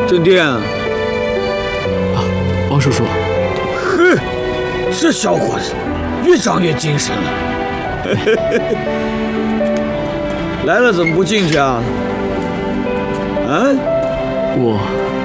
镇定。 王叔叔。 哼，这小伙子越长越精神了。来了怎么不进去啊？啊？ 我